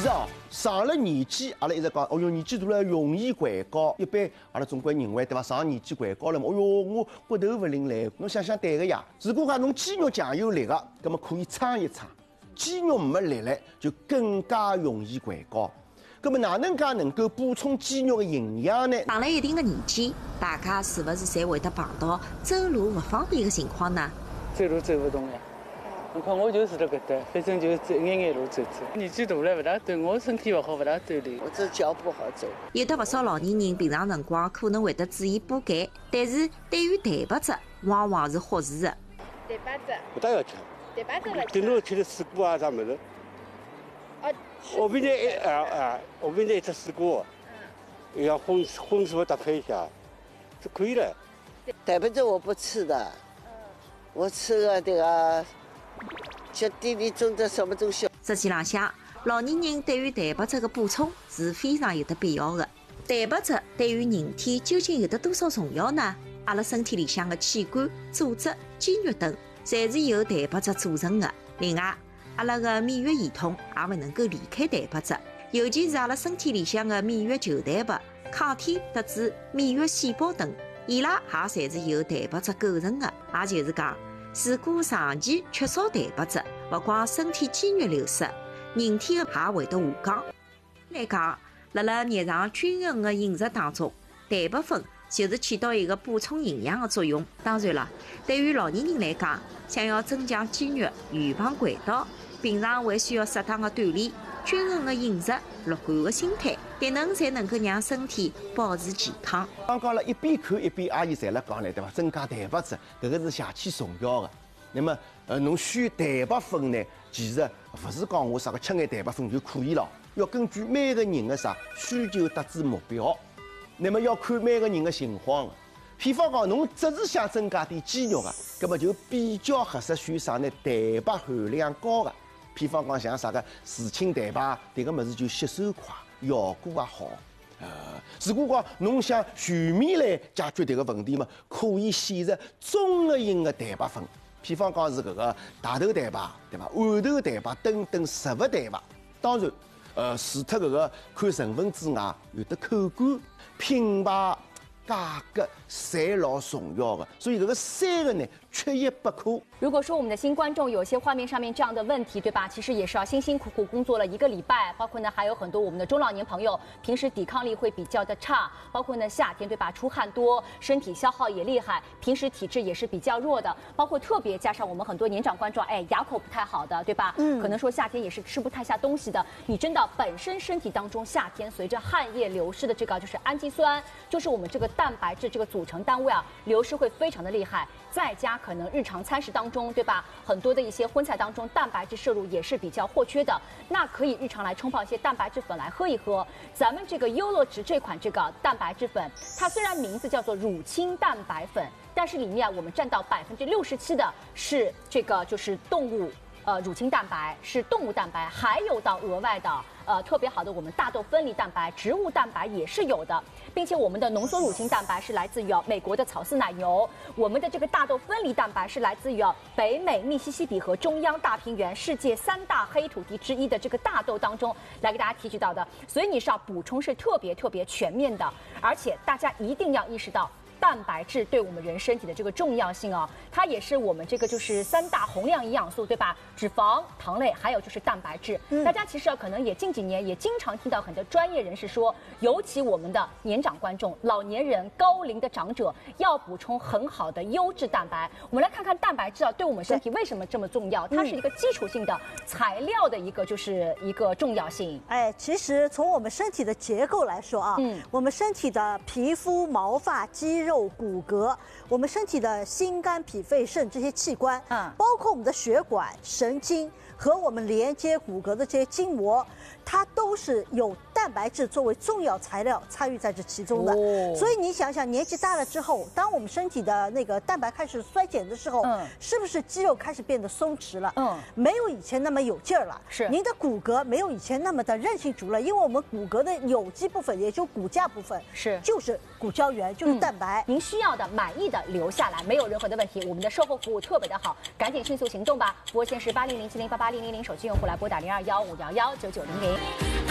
实上了年纪，阿拉一直讲，哦哟，年纪大了容易患高。一般阿拉中国人认为，对伐？上年纪患高了嘛，哦哟，我骨头勿灵来。侬想想对个呀。如果讲侬肌肉强有力个，那么可以撑一撑；肌肉没力了，就更加容易患高。那么哪能介能够补充肌肉的营养呢？ 上了一定的年纪，大家是不是侪会得碰到走路不方便的情况呢？ 走路走不动呀。侬看我就是辣搿搭，反正就走眼路走走。年纪大了勿大对，我身体勿好，勿大锻炼。 我这脚不好走。 有的不少老年人平常辰光可能会得注意补钙，但是对于蛋白质往往是忽视的。 蛋白质不大要吃。 蛋白质了。 顶多吃点水果啊啥物事。我明天我明天一只水果，要荤素搭配一下，就可以了。 蛋白质我不吃的，我吃个这个，像地里种的什么东西。 实际浪向，老年人对于蛋白质的补充是非常有得必要的。蛋白质对于人体究竟有得多少重要呢？阿拉身体里向的器官、组织、肌肉等，侪是由蛋白质组成的。另外，阿拉个免疫系统也勿能够离开蛋白质，尤其是阿拉身体里向的免疫球蛋白、抗体特质、免疫细胞等，伊拉也侪是由蛋白质构成的。也就是讲，如果长期缺少蛋白质，勿光身体肌肉流失，人体也会得下降。来讲，辣日常均衡的饮食当中，蛋白粉就是起到一个补充营养的作用。当然了，对于老年人来讲，想要增强肌肉、预防拐倒，平常还需要适当的锻炼、均衡的饮食、乐观的心态，迭能才能够让身体保持健康。 刚刚了一边看一边阿姨侪辣讲了，对伐？增加蛋白质，搿个是邪气重要的。那么，侬选蛋白粉呢，其实勿是讲我啥个吃眼蛋白粉就可以了，要根据每个人的需求达至目标。那么要看每个人的情况。譬方讲，侬只是想增加点肌肉的，葛么就比较合适选啥呢？蛋白含量高的。譬方讲像啥个乳清蛋白，迭个物事就吸收快，效果也好。如果讲侬想全面来解决迭个问题嘛，可以选择综合型的蛋白粉，譬方讲是搿个大豆蛋白，对伐？豌豆蛋白等等植物蛋白。当然，除脱搿个看成分之外，有的口感、品牌、价格侪老重要的，所以这个三个呢缺一不可。 如果说我们的新观众有些画面上面这样的问题，对吧？其实也是要辛辛苦苦工作了1个礼拜，包括呢还有很多我们的中老年朋友平时抵抗力会比较的差，包括呢夏天对吧出汗多，身体消耗也厉害，平时体质也是比较弱的，包括特别加上我们很多年长观众，牙口不太好的，对吧？可能说夏天也是吃不太下东西的。你真的本身身体当中夏天随着汗液流失的这个就是氨基酸，就是我们这个蛋白质这个组成单位流失会非常的厉害。再加可能日常餐食当中，对吧？很多的一些荤菜当中，蛋白质摄入也是比较或缺的。那可以日常来冲泡一些蛋白质粉来喝一喝。咱们这个优乐植这款这个蛋白质粉，它虽然名字叫做乳清蛋白粉，但是里面我们占到67%的是这个就是动物。乳清蛋白是动物蛋白，还有到额外的特别好的我们大豆分离蛋白、植物蛋白也是有的，并且我们的浓缩乳清蛋白是来自于美国的草饲奶油，我们的这个大豆分离蛋白是来自于北美密西西比河中央大平原世界3大黑土地之一的这个大豆当中来给大家提取到的，所以你是要补充是特别全面的，而且大家一定要意识到。蛋白质对我们人身体的这个重要性它也是我们这个就是3大宏量营养素，对吧？脂肪、糖类，还有就是蛋白质。大家其实可能也近几年也经常听到很多专业人士说，尤其我们的年长观众、老年人、高龄的长者要补充很好的优质蛋白。我们来看看蛋白质对我们身体为什么这么重要？它是一个基础性的材料的一个重要性。 其实从我们身体的结构来说我们身体的皮肤、毛发、肌肉。骨骼，我们身体的心、肝、脾、肺、肾这些器官，包括我们的血管、神经和我们连接骨骼的这些筋膜，它都是有蛋白质作为重要材料参与在这其中的。所以你想想，年纪大了之后，当我们身体的那个蛋白开始衰减的时候，是不是肌肉开始变得松弛了？没有以前那么有劲儿了。是，您的骨骼没有以前那么的韧性足了，因为我们骨骼的有机部分，也就骨架部分，就是骨胶原，就是蛋白。 您需要的、满意的留下来，没有任何的问题。我们的售后服务特别的好，赶紧迅速行动吧！拨线是8007088000，手机用户来拨打0215119900。